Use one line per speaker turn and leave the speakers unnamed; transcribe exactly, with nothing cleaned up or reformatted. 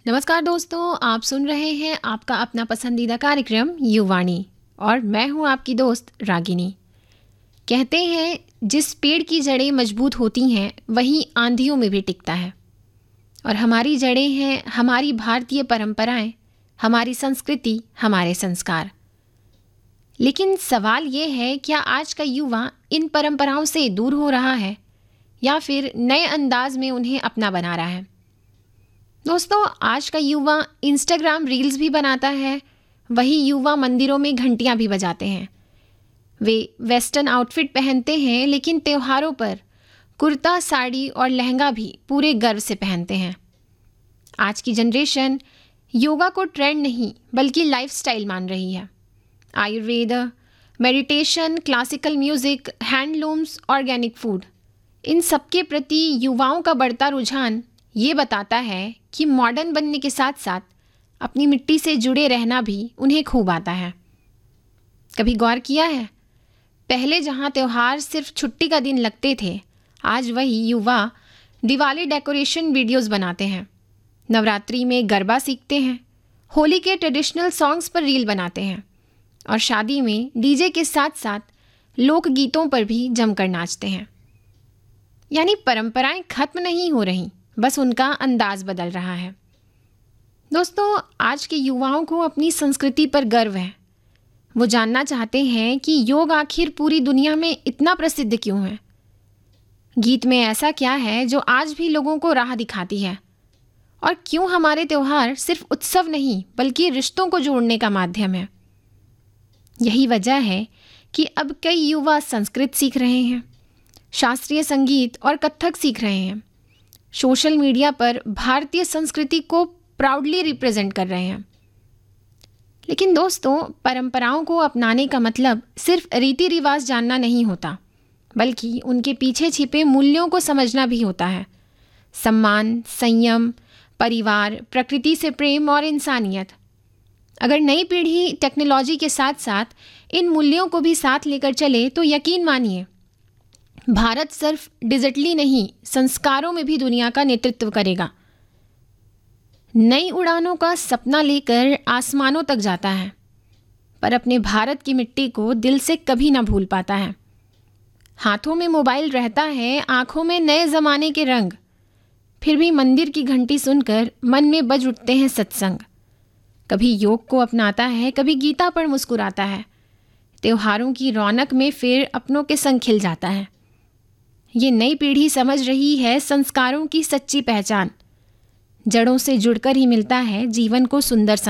नमस्कार दोस्तों, आप सुन रहे हैं आपका अपना पसंदीदा कार्यक्रम युवाणी और मैं हूं आपकी दोस्त रागिनी। कहते हैं जिस पेड़ की जड़ें मजबूत होती हैं वही आंधियों में भी टिकता है। और हमारी जड़ें हैं हमारी भारतीय परंपराएं, हमारी संस्कृति, हमारे संस्कार। लेकिन सवाल ये है, क्या आज का युवा इन परंपराओं से दूर हो रहा है या फिर नए अंदाज में उन्हें अपना बना रहा है? दोस्तों, आज का युवा इंस्टाग्राम रील्स भी बनाता है, वही युवा मंदिरों में घंटियां भी बजाते हैं। वे वेस्टर्न आउटफिट पहनते हैं, लेकिन त्योहारों पर कुर्ता, साड़ी और लहंगा भी पूरे गर्व से पहनते हैं। आज की जनरेशन योगा को ट्रेंड नहीं बल्कि लाइफस्टाइल मान रही है। Ayurveda, meditation, classical music, handlooms, organic food, इन सबके प्रति युवाओं का बढ़ता रुझान ये बताता है कि मॉडर्न बनने के साथ साथ अपनी मिट्टी से जुड़े रहना भी उन्हें खूब आता है। कभी गौर किया है, पहले जहां त्योहार सिर्फ छुट्टी का दिन लगते थे, आज वही युवा दिवाली डेकोरेशन वीडियोस बनाते हैं, नवरात्रि में गरबा सीखते हैं, होली के ट्रेडिशनल सॉन्ग्स पर रील बनाते हैं और शादी में डीजे के साथ साथ लोक गीतों पर भी जमकर नाचते हैं। यानी परंपराएं खत्म नहीं हो रही, बस उनका अंदाज बदल रहा है। दोस्तों, आज के युवाओं को अपनी संस्कृति पर गर्व है। वो जानना चाहते हैं कि योग आखिर पूरी दुनिया में इतना प्रसिद्ध क्यों है। गीत में ऐसा क्या है जो आज भी लोगों को राह दिखाती है, और क्यों हमारे त्योहार सिर्फ उत्सव नहीं बल्कि रिश्तों को जोड़ने का माध्यम है। यही वजह है कि अब कई युवा संस्कृत सीख रहे हैं, शास्त्रीय संगीत और कथक सीख रहे हैं, सोशल मीडिया पर भारतीय संस्कृति को प्राउडली रिप्रेजेंट कर रहे हैं। लेकिन दोस्तों, परंपराओं को अपनाने का मतलब सिर्फ रीति रिवाज जानना नहीं होता, बल्कि उनके पीछे छिपे मूल्यों को समझना भी होता है। सम्मान, संयम, परिवार, प्रकृति से प्रेम और इंसानियत। अगर नई पीढ़ी टेक्नोलॉजी के साथ साथ इन मूल्यों को भी साथ लेकर चले तो यकीन मानिए, भारत सिर्फ डिजिटली नहीं, संस्कारों में भी दुनिया का नेतृत्व करेगा। नई उड़ानों का सपना लेकर आसमानों तक जाता है, पर अपने भारत की मिट्टी को दिल से कभी ना भूल पाता है। हाथों में मोबाइल रहता है, आंखों में नए जमाने के रंग, फिर भी मंदिर की घंटी सुनकर मन में बज उठते हैं सत्संग। कभी योग को अपनाता है, कभी गीता पर मुस्कुराता है। त्योहारों की रौनक में फिर अपनों के संग खिल जाता है। ये नई पीढ़ी समझ रही है संस्कारों की सच्ची पहचान। जड़ों से जुड़कर ही मिलता है जीवन को सुंदर